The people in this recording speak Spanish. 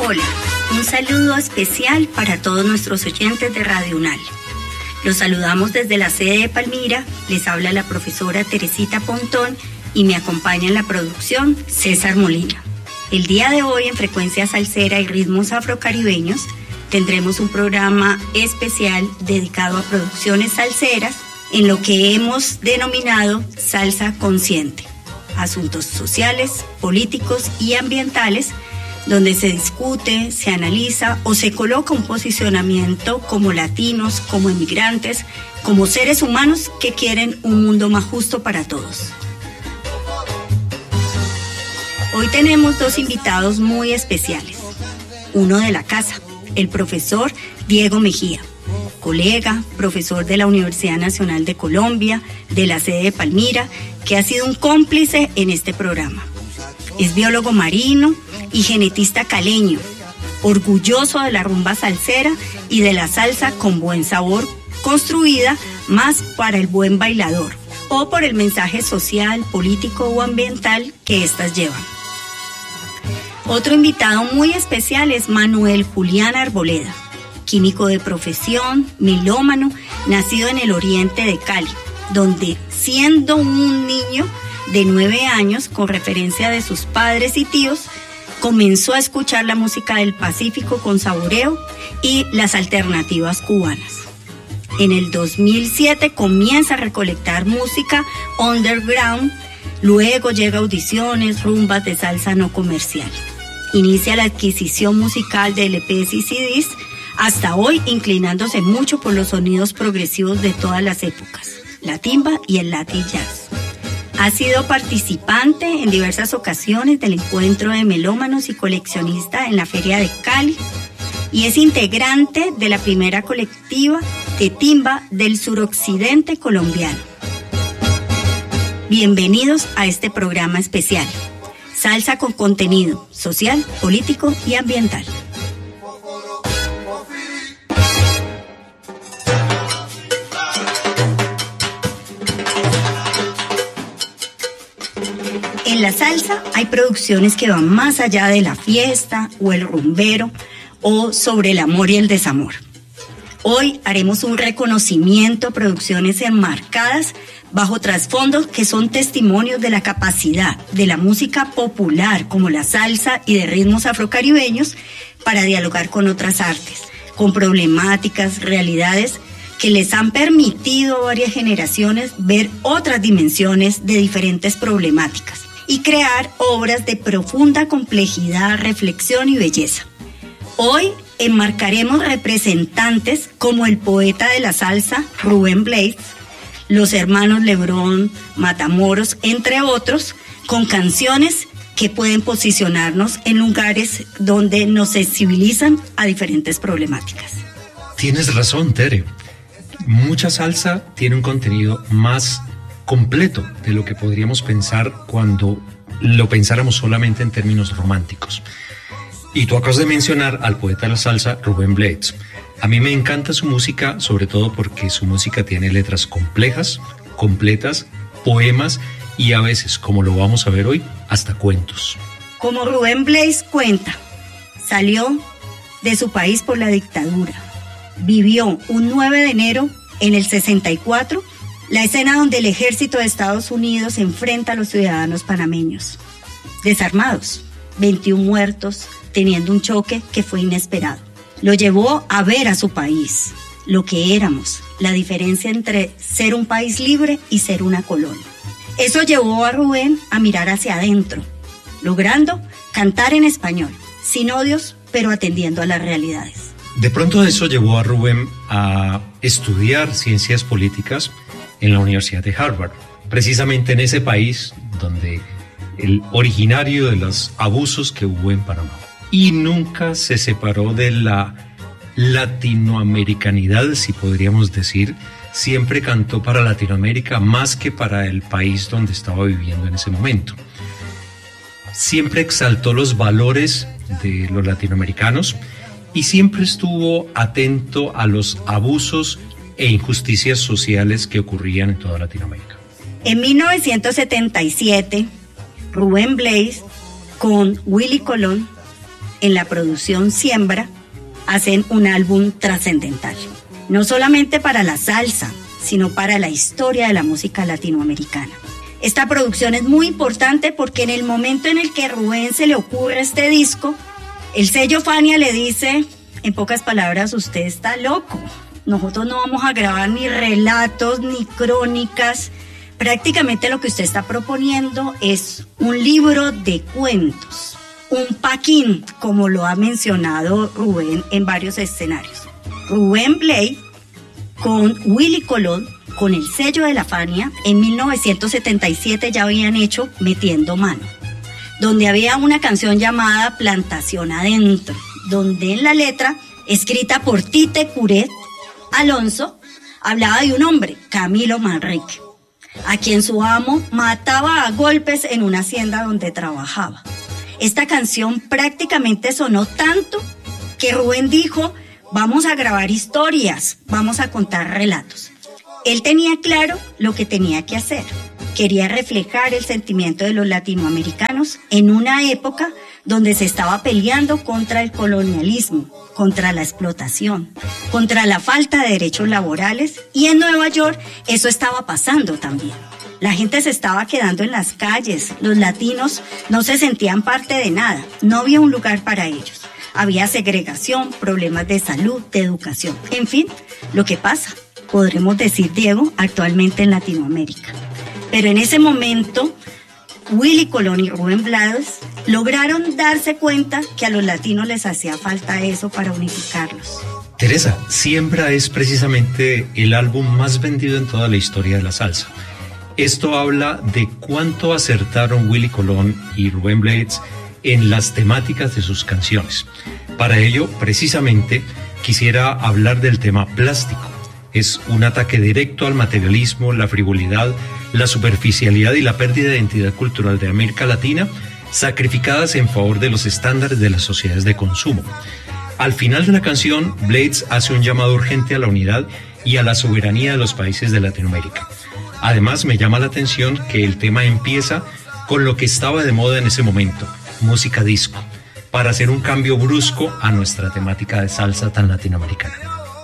Hola, un saludo especial para todos nuestros oyentes de Radio UNAL. Los saludamos desde la sede de Palmira, les habla la profesora Teresita Pontón y me acompaña en la producción César Molina. El día de hoy en Frecuencia Salsera y Ritmos Afrocaribeños tendremos un programa especial dedicado a producciones salseras en lo que hemos denominado Salsa Consciente, asuntos sociales, políticos y ambientales donde se discute, se analiza o se coloca un posicionamiento como latinos, como emigrantes, como seres humanos que quieren un mundo más justo para todos. Hoy tenemos dos invitados muy especiales. Uno de la casa, el profesor Diego Mejía, colega, profesor de la Universidad Nacional de Colombia, de la sede de Palmira, que ha sido un cómplice en este programa. Es biólogo marino y genetista caleño, orgulloso de la rumba salsera y de la salsa con buen sabor, construida más para el buen bailador o por el mensaje social, político o ambiental que éstas llevan. Otro invitado muy especial es Manuel Julián Arboleda, químico de profesión, melómano, nacido en el oriente de Cali, donde siendo un niño de 9 años, con referencia de sus padres y tíos, comenzó a escuchar la música del Pacífico con saboreo y las alternativas cubanas. En el 2007 comienza a recolectar música underground, luego llega a audiciones, rumbas de salsa no comercial. Inicia la adquisición musical de LPs y CDs, hasta hoy inclinándose mucho por los sonidos progresivos de todas las épocas, la timba y el Latin jazz. Ha sido participante en diversas ocasiones del encuentro de melómanos y coleccionista en la Feria de Cali y es integrante de la primera colectiva de timba del suroccidente colombiano. Bienvenidos a este programa especial, Salsa con contenido social, político y ambiental. En la salsa hay producciones que van más allá de la fiesta o el rumbero o sobre el amor y el desamor. Hoy haremos un reconocimiento a producciones enmarcadas bajo trasfondos que son testimonios de la capacidad de la música popular como la salsa y de ritmos afrocaribeños para dialogar con otras artes, con problemáticas, realidades que les han permitido a varias generaciones ver otras dimensiones de diferentes problemáticas y crear obras de profunda complejidad, reflexión y belleza. Hoy enmarcaremos representantes como el poeta de la salsa Rubén Blades, los hermanos Lebrón, Matamoros, entre otros, con canciones que pueden posicionarnos en lugares donde nos sensibilizan a diferentes problemáticas. Tienes razón, Tere. Mucha salsa tiene un contenido más completo de lo que podríamos pensar cuando lo pensáramos solamente en términos románticos. Y tú acabas de mencionar al poeta de la salsa, Rubén Blades. A mí me encanta su música, sobre todo porque su música tiene letras complejas, completas, poemas y a veces, como lo vamos a ver hoy, hasta cuentos. Como Rubén Blades cuenta, salió de su país por la dictadura. Vivió un 9 de enero en el 64, la escena donde el ejército de Estados Unidos enfrenta a los ciudadanos panameños. Desarmados, 21 muertos, teniendo un choque que fue inesperado. Lo llevó a ver a su país, lo que éramos, la diferencia entre ser un país libre y ser una colonia. Eso llevó a Rubén a mirar hacia adentro, logrando cantar en español, sin odios, pero atendiendo a las realidades. De pronto eso llevó a Rubén a estudiar ciencias políticas en la Universidad de Harvard, precisamente en ese país donde el originario de los abusos que hubo en Panamá. Y nunca se separó de la latinoamericanidad, si podríamos decir. Siempre cantó para Latinoamérica más que para el país donde estaba viviendo en ese momento. Siempre exaltó los valores de los latinoamericanos y siempre estuvo atento a los abusos e injusticias sociales que ocurrían en toda Latinoamérica. En 1977, Rubén Blades con Willy Colón en la producción Siembra, hacen un álbum trascendental. No solamente para la salsa, sino para la historia de la música latinoamericana. Esta producción es muy importante porque en el momento en el que Rubén se le ocurre este disco, el sello Fania le dice, en pocas palabras, usted está loco. Nosotros no vamos a grabar ni relatos ni crónicas. Prácticamente lo que usted está proponiendo es un libro de cuentos, un paquín, como lo ha mencionado Rubén en varios escenarios. Rubén Blades con Willy Colón, con el sello de la Fania, en 1977 ya habían hecho Metiendo Mano, donde había una canción llamada Plantación Adentro, donde en la letra, escrita por Tite Curet Alonso, hablaba de un hombre, Camilo Manrique, a quien su amo mataba a golpes en una hacienda donde trabajaba. Esta canción prácticamente sonó tanto que Rubén dijo, vamos a grabar historias, vamos a contar relatos. Él tenía claro lo que tenía que hacer. Quería reflejar el sentimiento de los latinoamericanos en una época donde se estaba peleando contra el colonialismo, contra la explotación, contra la falta de derechos laborales, y en Nueva York eso estaba pasando también. La gente se estaba quedando en las calles, los latinos no se sentían parte de nada, no había un lugar para ellos. Había segregación, problemas de salud, de educación, en fin, lo que pasa, podremos decir, Diego, actualmente en Latinoamérica. Pero en ese momento, Willy Colón y Rubén Blades lograron darse cuenta que a los latinos les hacía falta eso para unificarlos. Teresa, Siembra es precisamente el álbum más vendido en toda la historia de la salsa. Esto habla de cuánto acertaron Willy Colón y Rubén Blades en las temáticas de sus canciones. Para ello, precisamente, quisiera hablar del tema plástico. Es un ataque directo al materialismo, la frivolidad, la superficialidad y la pérdida de identidad cultural de América Latina, sacrificadas en favor de los estándares de las sociedades de consumo. Al final de la canción, Blades hace un llamado urgente a la unidad y a la soberanía de los países de Latinoamérica. Además, me llama la atención que el tema empieza con lo que estaba de moda en ese momento, música disco, para hacer un cambio brusco a nuestra temática de salsa tan latinoamericana.